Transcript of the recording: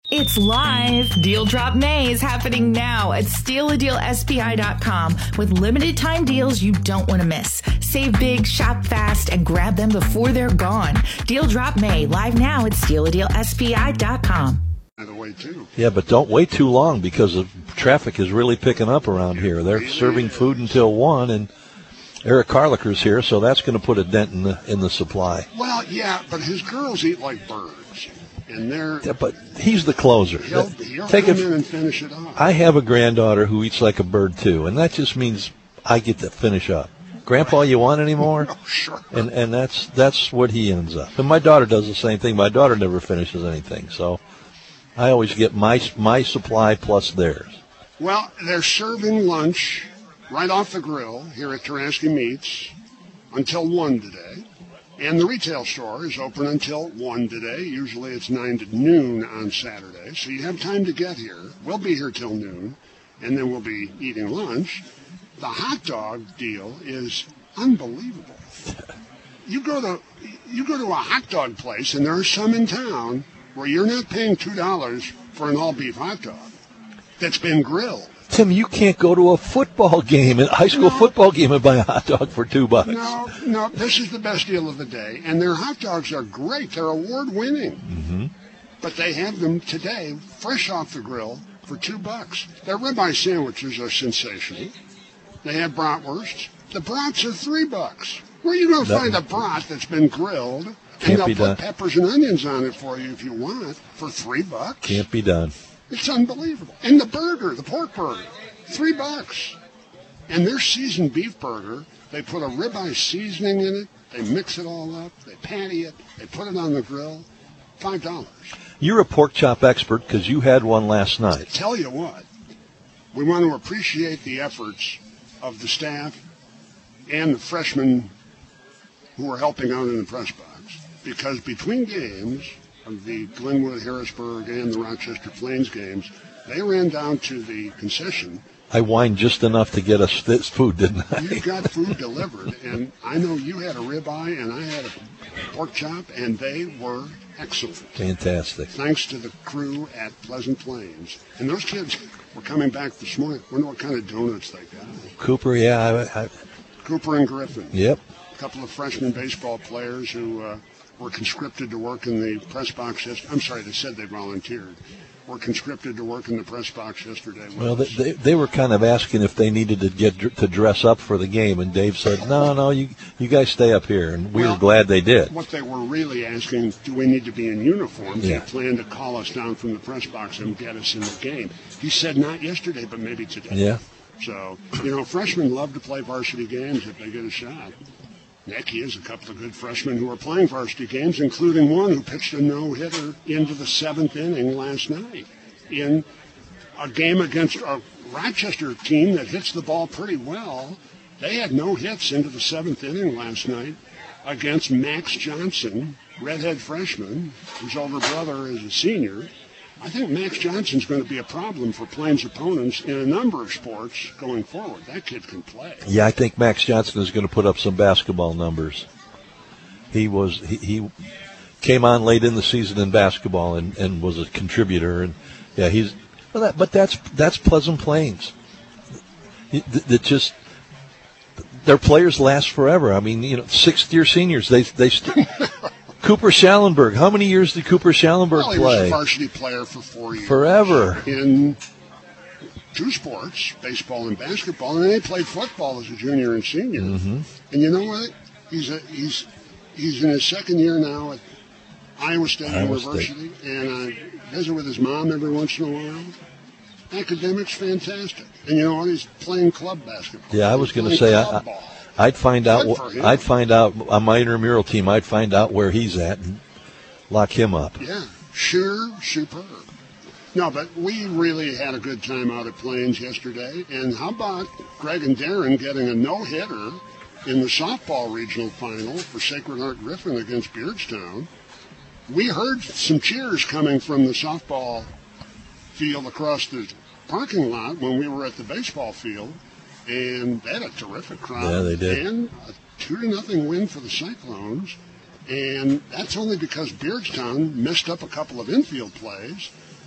It's live. Deal Drop May is happening now at StealADealSPI.com with limited time deals you don't want to miss. Save big, shop fast, and grab them before they're gone. Deal Drop May live now at StealADealSPI.com. Yeah, but don't wait too long because the traffic is really picking up around here. They're serving food until 1, and Eric Carliker's here, so that's going to put a dent in the supply. Well, yeah, but his girls eat like birds. And but he's the closer. He'll come in and finish it off. I have a granddaughter who eats like a bird, too, and that just means I get to finish up. Grandpa, you want any more? Oh, sure. And that's what he ends up. And my daughter does the same thing. My daughter never finishes anything, so I always get my supply plus theirs. Well, they're serving lunch right off the grill here at Taraski Meats until 1 today. And the retail store is open until 1 today. Usually it's 9 to noon on Saturday. So you have time to get here. We'll be here till noon, and then we'll be eating lunch. The hot dog deal is unbelievable. You go to a hot dog place, and there are some in town where you're not paying $2 for an all-beef hot dog that's been grilled. Tim, you can't go to a football game, a high school football game, and buy a hot dog for $2. No, this is the best deal of the day. And their hot dogs are great. They're award-winning. Mm-hmm. But they have them today, fresh off the grill, for $2. Their ribeye sandwiches are sensational. They have bratwursts. The brats are $3. Where are you going to find a brat that's been grilled, and they'll put peppers and onions on it for you if you want, for $3? Can't be done. It's unbelievable. And the burger, the pork burger, $3. And their seasoned beef burger, they put a ribeye seasoning in it, they mix it all up, they patty it, they put it on the grill, $5. You're a pork chop expert because you had one last night. Tell you what, we want to appreciate the efforts of the staff and the freshmen who are helping out in the press box, because between games of the Glenwood, Harrisburg, and the Rochester Plains games, they ran down to the concession. I whined just enough to get us this food, didn't I? You got food delivered, and I know you had a ribeye and I had a pork chop, and they were excellent. Fantastic. Thanks to the crew at Pleasant Plains. And those kids were coming back this morning. I wonder what kind of donuts they got. Cooper, yeah. Cooper and Griffin. Yep. A couple of freshman baseball players who were conscripted to work in the press box yesterday. I'm sorry, they said they volunteered. Were conscripted to work in the press box yesterday. Well, they were kind of asking if they needed to get to dress up for the game, and Dave said, no, you guys stay up here, and we were glad they did. What they were really asking, do we need to be in uniform? Yeah. They planned to call us down from the press box and get us in the game. He said not yesterday, but maybe today. Yeah. So, freshmen love to play varsity games if they get a shot. Nicky is a couple of good freshmen who are playing varsity games, including one who pitched a no-hitter into the 7th inning last night in a game against a Rochester team that hits the ball pretty well. They had no hits into the 7th inning last night against Max Johnson, redhead freshman, whose older brother is a senior. I think Max Johnson's going to be a problem for Plains opponents in a number of sports going forward. That kid can play. Yeah, I think Max Johnson is going to put up some basketball numbers. He came on late in the season in basketball and was a contributor. And yeah, that's Pleasant Plains. Their players last forever. I mean, sixth-year seniors. They Cooper Schallenberg. How many years did Cooper Schallenberg play? He was a varsity player for 4 years. Forever. In 2 sports, baseball and basketball, and then he played football as a junior and senior. Mm-hmm. And you know what? He's in his 2nd year now at Iowa State University, and I visit with his mom every once in a while. Academics, fantastic. And you know what? He's playing club basketball. Yeah, I was going to say I'd find out on my intramural team. I'd find out where he's at and lock him up. Yeah, sure, superb. No, but we really had a good time out at Plains yesterday. And how about Greg and Darren getting a no-hitter in the softball regional final for Sacred Heart Griffin against Beardstown? We heard some cheers coming from the softball field across the parking lot when we were at the baseball field. And they had a terrific crowd. Yeah, they did. And a 2-0 win for the Cyclones. And that's only because Beardstown messed up a couple of infield plays.